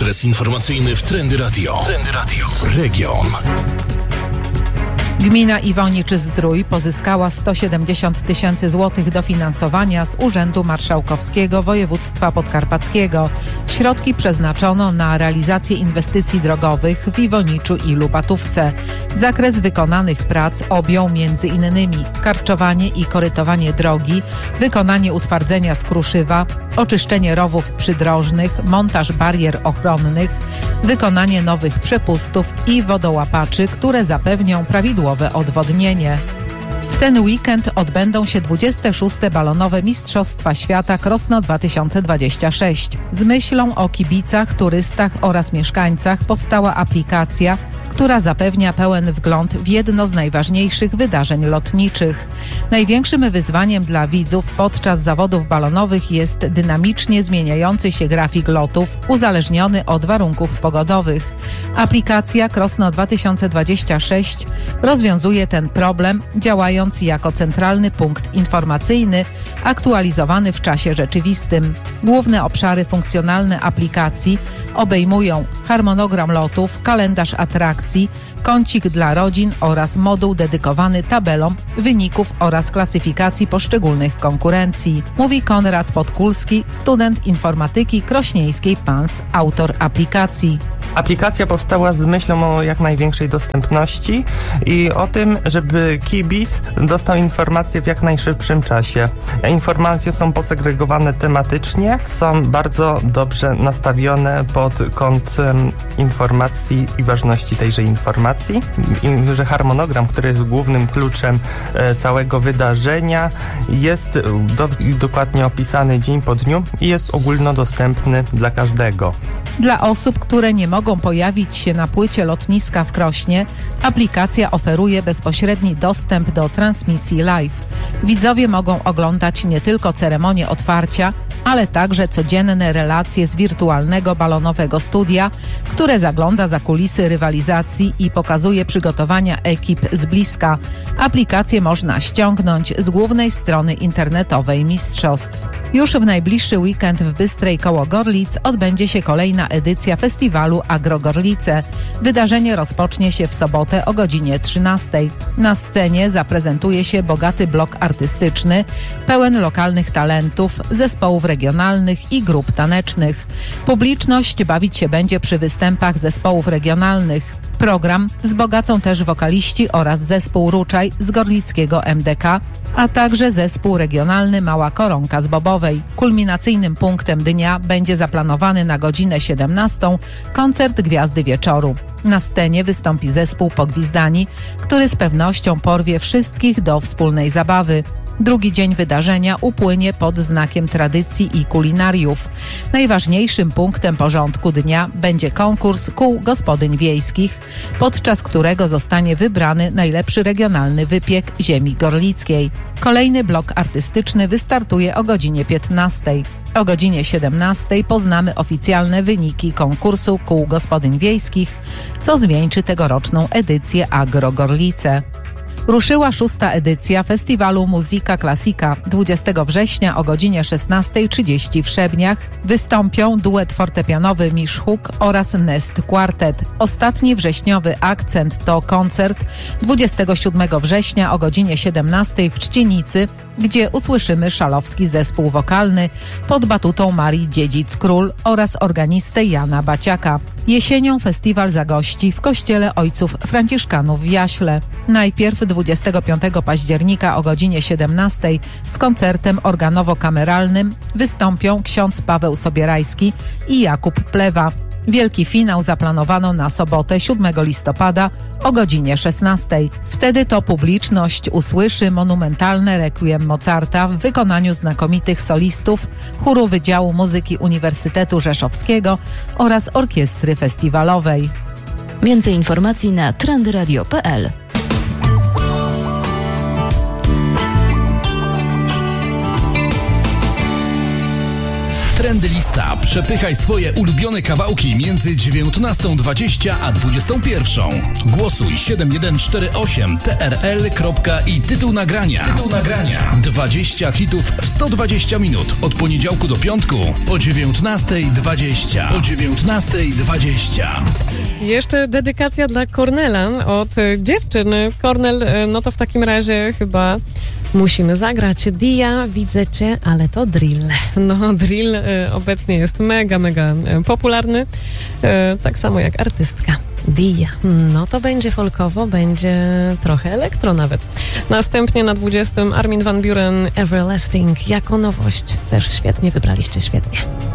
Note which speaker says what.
Speaker 1: adres informacyjny w Trendy Radio. Trendy Radio. Region.
Speaker 2: Gmina Iwonicz-Zdrój pozyskała 170 000 złotych dofinansowania z Urzędu Marszałkowskiego Województwa Podkarpackiego. Środki przeznaczono na realizację inwestycji drogowych w Iwoniczu i Lubatówce. Zakres wykonanych prac objął m.in. karczowanie i korytowanie drogi, wykonanie utwardzenia z kruszywa, oczyszczenie rowów przydrożnych, montaż barier ochronnych, wykonanie nowych przepustów i wodołapaczy, które zapewnią prawidłowe odwodnienie. W ten weekend odbędą się 26. balonowe Mistrzostwa Świata Krosno 2026. Z myślą o kibicach, turystach oraz mieszkańcach powstała aplikacja, która zapewnia pełen wgląd w jedno z najważniejszych wydarzeń lotniczych. Największym wyzwaniem dla widzów podczas zawodów balonowych jest dynamicznie zmieniający się grafik lotów, uzależniony od warunków pogodowych. Aplikacja Krosno 2026 rozwiązuje ten problem, działając jako centralny punkt informacyjny, aktualizowany w czasie rzeczywistym. Główne obszary funkcjonalne aplikacji obejmują harmonogram lotów, kalendarz atrakcji, kącik dla rodzin oraz moduł dedykowany tabelom wyników oraz klasyfikacji poszczególnych konkurencji. Mówi Konrad Podkulski, student informatyki Krośnieńskiej PANS, autor aplikacji.
Speaker 3: Aplikacja powstała z myślą o jak największej dostępności i o tym, żeby kibic dostał informacje w jak najszybszym czasie. Informacje są posegregowane tematycznie, są bardzo dobrze nastawione pod kątem informacji i ważności tejże informacji. I że harmonogram, który jest głównym kluczem całego wydarzenia, jest dokładnie opisany dzień po dniu i jest ogólnodostępny dla każdego.
Speaker 2: Dla osób, które nie mogą pojawić się na płycie lotniska w Krośnie, aplikacja oferuje bezpośredni dostęp do transmisji live. Widzowie mogą oglądać nie tylko ceremonię otwarcia, ale także codzienne relacje z wirtualnego balonowego studia, które zagląda za kulisy rywalizacji i pokazuje przygotowania ekip z bliska. Aplikację można ściągnąć z głównej strony internetowej mistrzostw. Już w najbliższy weekend w Bystrej koło Gorlic odbędzie się kolejna edycja festiwalu Agrogorlice. Wydarzenie rozpocznie się w sobotę o godzinie 13. Na scenie zaprezentuje się bogaty blok artystyczny, pełen lokalnych talentów, zespołów regionalnych i grup tanecznych. Publiczność bawić się będzie przy występach zespołów regionalnych. Program wzbogacą też wokaliści oraz zespół Ruczaj z gorlickiego MDK, a także zespół regionalny Mała Koronka z Bobowej. Kulminacyjnym punktem dnia będzie zaplanowany na godzinę 17 koncert Gwiazdy Wieczoru. Na scenie wystąpi zespół Pogwizdani, który z pewnością porwie wszystkich do wspólnej zabawy. Drugi dzień wydarzenia upłynie pod znakiem tradycji i kulinariów. Najważniejszym punktem porządku dnia będzie konkurs kół gospodyń wiejskich, podczas którego zostanie wybrany najlepszy regionalny wypiek ziemi gorlickiej. Kolejny blok artystyczny wystartuje o godzinie 15. O godzinie 17 poznamy oficjalne wyniki konkursu kół gospodyń wiejskich, co zwieńczy tegoroczną edycję Agrogorlice. Ruszyła 6. edycja festiwalu Muzyka Klasika. 20 września o godzinie 16:30 w Szebniach wystąpią duet fortepianowy Misz Huk oraz Nest Quartet. Ostatni wrześniowy akcent to koncert 27 września o godzinie 17 w Czcienicy, gdzie usłyszymy szalowski zespół wokalny pod batutą Marii Dziedzic-Król oraz organistę Jana Baciaka. Jesienią festiwal zagości w kościele Ojców Franciszkanów w Jaśle. Najpierw 25 października o godzinie 17 z koncertem organowo-kameralnym wystąpią ksiądz Paweł Sobierajski i Jakub Plewa. Wielki finał zaplanowano na sobotę 7 listopada o godzinie 16. Wtedy to publiczność usłyszy monumentalne requiem Mozarta w wykonaniu znakomitych solistów chóru Wydziału Muzyki Uniwersytetu Rzeszowskiego oraz orkiestry festiwalowej.
Speaker 4: Więcej informacji na trendyradio.pl.
Speaker 1: Trendy Lista. Przepychaj swoje ulubione kawałki między 19:20 a 21:00. Głosuj 7148 TRL. I tytuł nagrania. 20 hitów w 120 minut. Od poniedziałku do piątku o 19:20.
Speaker 5: Jeszcze dedykacja dla Kornela od dziewczyny. Kornel, no to w takim razie chyba musimy zagrać. Dia, widzę cię, ale to drill. No, drill obecnie jest mega popularny. Tak samo jak artystka Dia. No to będzie folkowo, będzie trochę elektro nawet. Następnie na 20 Armin van Buuren, Everlasting jako nowość. Też świetnie wybraliście, świetnie.